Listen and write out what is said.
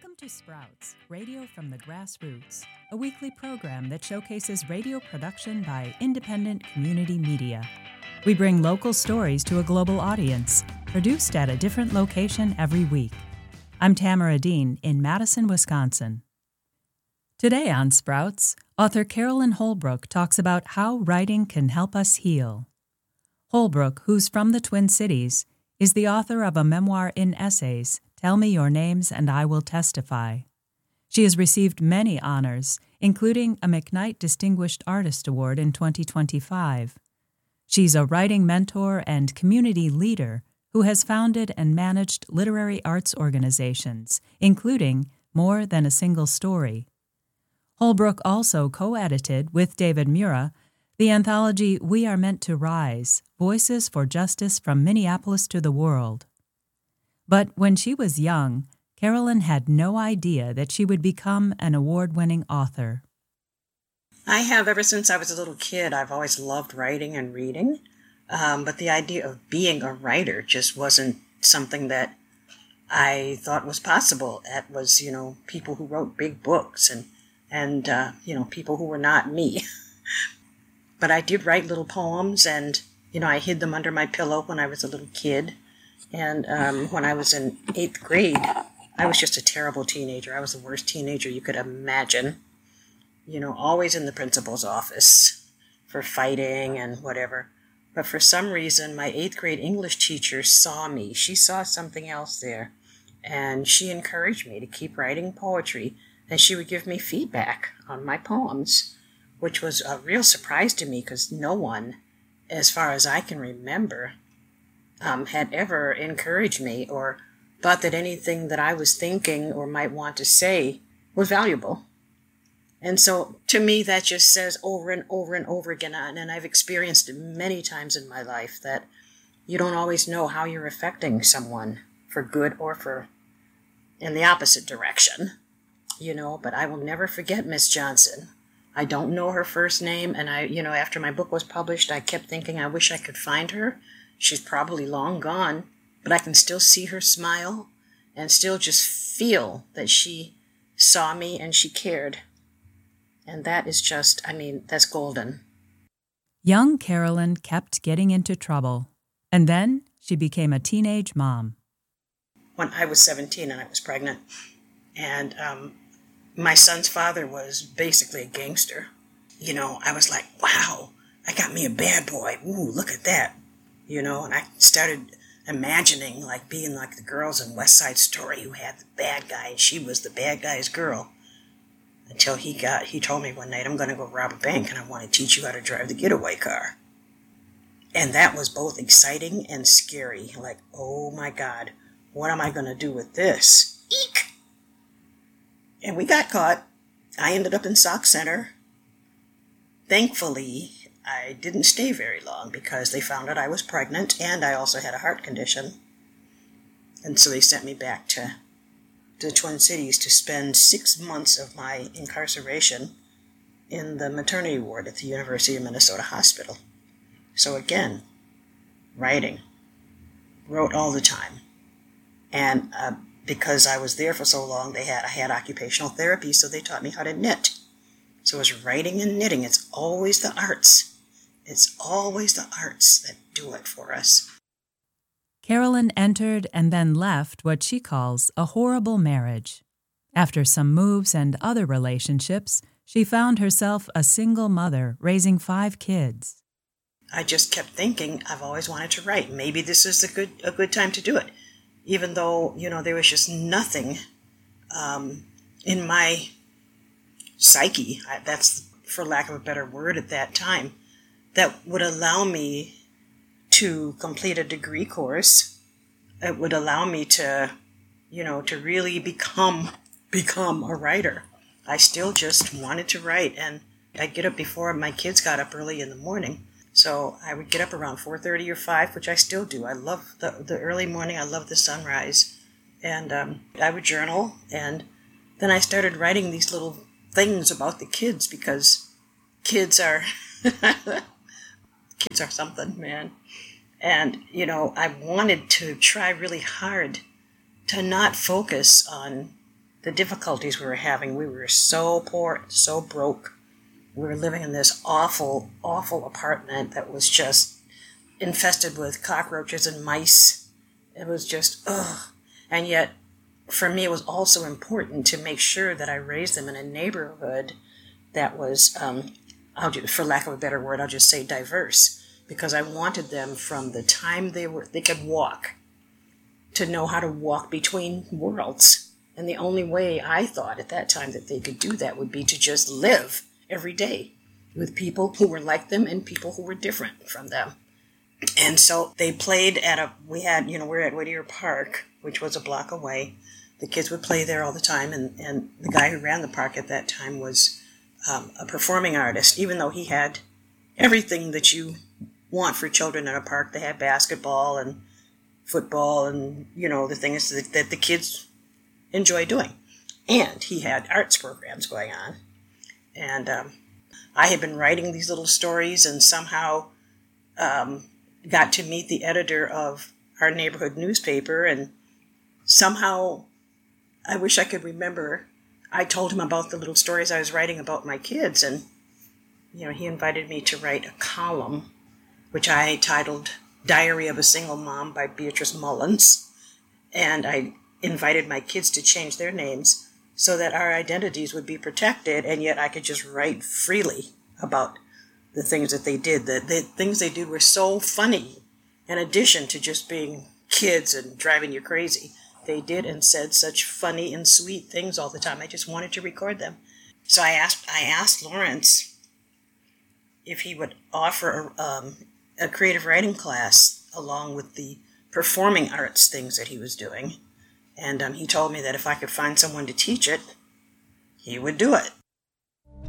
Welcome to Sprouts, Radio from the Grassroots, a weekly program that showcases radio production by independent community media. We bring local stories to a global audience, produced at a different location every week. I'm Tamara Dean in Madison, Wisconsin. Today on Sprouts, author Carolyn Holbrook talks about how writing can help us heal. Holbrook, who's from the Twin Cities, is the author of a memoir in essays, Tell Me Your Names and I Will Testify. She has received many honors, including a McKnight Distinguished Artist Award in 2025. She's a writing mentor and community leader who has founded and managed literary arts organizations, including More Than a Single Story. Holbrook also co-edited with David Mura the anthology We Are Meant to Rise, Voices for Justice from Minneapolis to the World. But when she was young, Carolyn had no idea that she would become an award-winning author. I have ever since I was a little kid. I've always loved writing and reading, but the idea of being a writer just wasn't something that I thought was possible. It was, people who wrote big books and people who were not me. But I did write little poems, and, I hid them under my pillow when I was a little kid. And when I was in 8th grade, I was just a terrible teenager. I was the worst teenager you could imagine. Always in the principal's office for fighting and whatever. But for some reason, my 8th grade English teacher saw me. She saw something else there. And she encouraged me to keep writing poetry. And she would give me feedback on my poems, which was a real surprise to me because no one, as far as I can remember, had ever encouraged me or thought that anything that I was thinking or might want to say was valuable. And so to me, that just says over and over and over again, and I've experienced it many times in my life, that you don't always know how you're affecting someone for good or for in the opposite direction, but I will never forget Miss Johnson. I don't know her first name, and after my book was published, I kept thinking I wish I could find her. She's probably long gone, but I can still see her smile and still just feel that she saw me and she cared. And that is just, that's golden. Young Carolyn kept getting into trouble, and then she became a teenage mom. When I was 17 and I was pregnant, and my son's father was basically a gangster. I was like, wow, I got me a bad boy. Ooh, look at that. And I started imagining being like the girls in West Side Story who had the bad guy, and she was the bad guy's girl. Until he told me one night, I'm going to go rob a bank, and I want to teach you how to drive the getaway car. And that was both exciting and scary. Like, oh my God, what am I going to do with this? Eek! And we got caught. I ended up in Sauk Center. Thankfully, I didn't stay very long because they found out I was pregnant and I also had a heart condition. And so they sent me back to the Twin Cities to spend 6 months of my incarceration in the maternity ward at the University of Minnesota Hospital. So again, writing. Wrote all the time. And because I was there for so long, I had occupational therapy, so they taught me how to knit. So it was writing and knitting. It's always the arts. It's always the arts that do it for us. Carolyn entered and then left what she calls a horrible marriage. After some moves and other relationships, she found herself a single mother raising 5 kids. I just kept thinking, I've always wanted to write. Maybe this is a good time to do it. Even though, there was just nothing in my psyche, that's for lack of a better word at that time, that would allow me to complete a degree course. It would allow me to, to really become a writer. I still just wanted to write, and I'd get up before my kids got up early in the morning. So I would get up around 4:30 or 5, which I still do. I love the early morning. I love the sunrise. And I would journal, and then I started writing these little things about the kids because kids are something, man. And, I wanted to try really hard to not focus on the difficulties we were having. We were so poor, so broke. We were living in this awful, awful apartment that was just infested with cockroaches and mice. It was just, ugh. And yet, for me, it was also important to make sure that I raised them in a neighborhood that was, for lack of a better word, I'll just say diverse, because I wanted them from the time they could walk to know how to walk between worlds. And the only way I thought at that time that they could do that would be to just live every day with people who were like them and people who were different from them. And so they played we were at Whittier Park, which was a block away. The kids would play there all the time, and the guy who ran the park at that time was a performing artist, even though he had everything that you want for children in a park. They had basketball and football and, the things that the kids enjoy doing. And he had arts programs going on. And I had been writing these little stories and somehow got to meet the editor of our neighborhood newspaper, and somehow, I wish I could remember, I told him about the little stories I was writing about my kids, and he invited me to write a column, which I titled Diary of a Single Mom by Beatrice Mullins, and I invited my kids to change their names so that our identities would be protected, and yet I could just write freely about the things that they did. The things they did were so funny, in addition to just being kids and driving you crazy. They did and said such funny and sweet things all the time. I just wanted to record them. So I asked Lawrence if he would offer a creative writing class along with the performing arts things that he was doing. And he told me that if I could find someone to teach it, he would do it.